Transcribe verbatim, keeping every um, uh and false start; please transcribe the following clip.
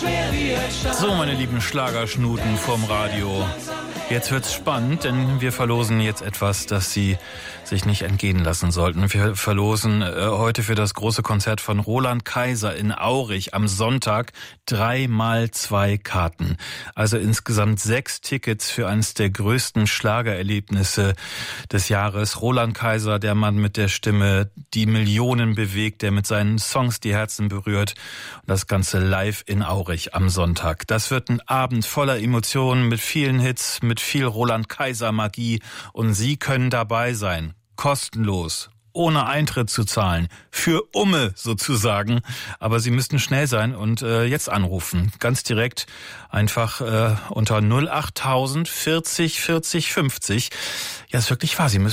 So, meine lieben Schlagerschnuten vom Radio. Jetzt wird's spannend, denn wir verlosen jetzt etwas, das Sie sich nicht entgehen lassen sollten. Wir verlosen äh, heute für das große Konzert von Roland Kaiser in Aurich am Sonntag drei mal zwei Karten. Also insgesamt sechs Tickets für eines der größten Schlagererlebnisse des Jahres. Roland Kaiser, der Mann mit der Stimme, die Millionen bewegt, der mit seinen Songs die Herzen berührt. Und das Ganze live in Aurich am Sonntag. Das wird ein Abend voller Emotionen mit vielen Hits, mit viel Roland Kaiser Magie. Und Sie können dabei sein. Kostenlos, ohne Eintritt zu zahlen, für Umme sozusagen. Aber Sie müssten schnell sein und äh, jetzt anrufen. Ganz direkt einfach äh, unter null achttausend vierzig vierzig fünfzig. Ja, ist wirklich wahr. Sie müssen